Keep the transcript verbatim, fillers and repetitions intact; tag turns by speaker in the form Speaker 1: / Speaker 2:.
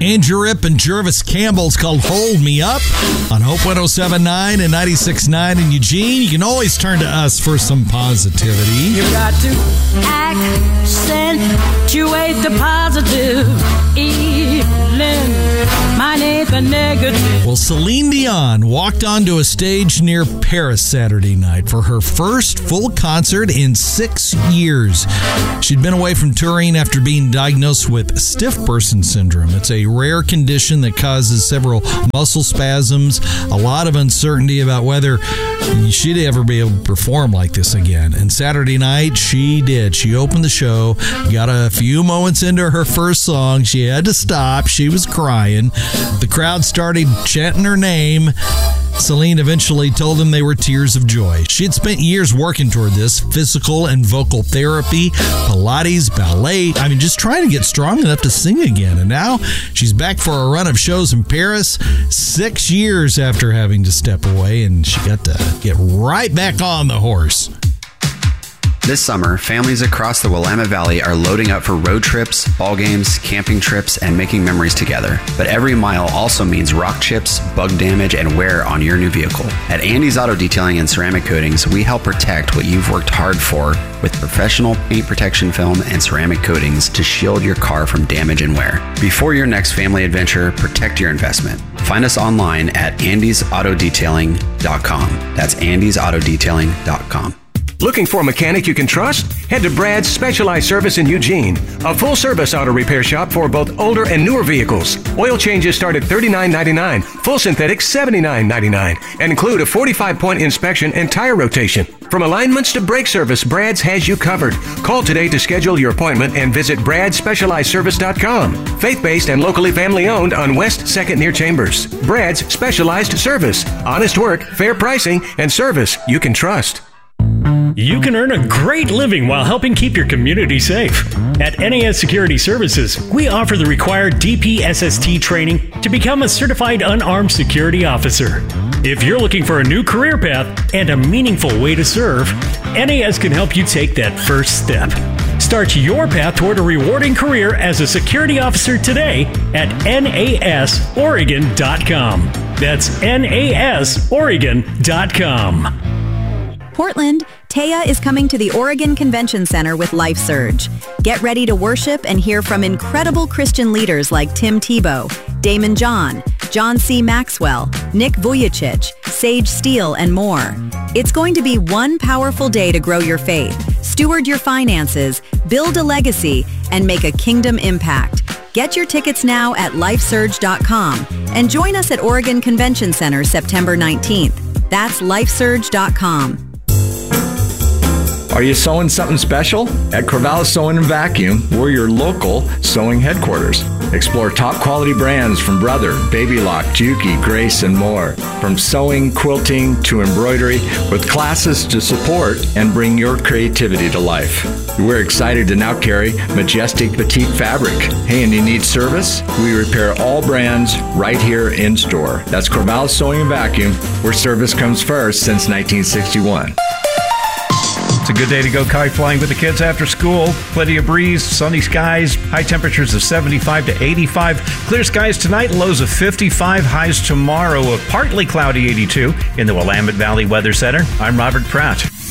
Speaker 1: Andrew Rip and Jervis Campbell's called Hold Me Up on Hope one oh seven point nine and ninety-six point nine in Eugene. You can always turn to us for some positivity.
Speaker 2: You got to accentuate the positive, eliminate the negative.
Speaker 1: Well, Celine Dion walked onto a stage near Paris Saturday night for her first full concert in six years. She'd been away from touring after being diagnosed with stiff person syndrome. It's a rare condition that causes several muscle spasms, a lot of uncertainty about whether she'd ever be able to perform like this again. And Saturday night, she did. She opened the show, got a few moments into her first song. She had to stop. She was crying. The crowd started chanting her name. Celine eventually told them they were tears of joy. She had spent years working toward this, physical and vocal therapy, Pilates, ballet. I mean, just trying to get strong enough to sing again. And now she's back for a run of shows in Paris, six years after having to step away, and she got to get right back on the horse.
Speaker 3: This summer, families across the Willamette Valley are loading up for road trips, ball games, camping trips, and making memories together. But every mile also means rock chips, bug damage, and wear on your new vehicle. At Andy's Auto Detailing and Ceramic Coatings, we help protect what you've worked hard for with professional paint protection film and ceramic coatings to shield your car from damage and wear. Before your next family adventure, protect your investment. Find us online at andys auto detailing dot com. That's andys auto detailing dot com.
Speaker 4: Looking for a mechanic you can trust? Head to Brad's Specialized Service in Eugene, a full-service auto repair shop for both older and newer vehicles. Oil changes start at thirty-nine ninety-nine, full synthetic seventy-nine ninety-nine, and include a forty-five point inspection and tire rotation. From alignments to brake service, Brad's has you covered. Call today to schedule your appointment and visit brad specialized service dot com. Faith-based and locally family-owned on West second near Chambers. Brad's Specialized Service. Honest work, fair pricing, and service you can trust.
Speaker 5: You can earn a great living while helping keep your community safe. At N A S Security Services, we offer the required D P S S T training to become a certified unarmed security officer. If you're looking for a new career path and a meaningful way to serve, N A S can help you take that first step. Start your path toward a rewarding career as a security officer today at N A S Oregon dot com. That's N A S Oregon dot com.
Speaker 6: Portland, Taya is coming to the Oregon Convention Center with Life Surge. Get ready to worship and hear from incredible Christian leaders like Tim Tebow, Damon John, John C. Maxwell, Nick Vujicic, Sage Steele, and more. It's going to be one powerful day to grow your faith, steward your finances, build a legacy, and make a kingdom impact. Get your tickets now at life surge dot com and join us at Oregon Convention Center September nineteenth. That's life surge dot com.
Speaker 7: Are you sewing something special? At Corvallis Sewing and Vacuum, we're your local sewing headquarters. Explore top quality brands from Brother, Baby Lock, Juki, Grace, and more. From sewing, quilting, to embroidery, with classes to support and bring your creativity to life. We're excited to now carry Majestic Petite Fabric. Hey, and you need service? We repair all brands right here in store. That's Corvallis Sewing and Vacuum, where service comes first since nineteen sixty-one.
Speaker 8: It's a good day to go kite flying with the kids after school. Plenty of breeze, sunny skies, high temperatures of seventy-five to eighty-five. Clear skies tonight, lows of fifty-five, highs tomorrow of partly cloudy eighty-two. In the Willamette Valley Weather Center, I'm Robert Pratt.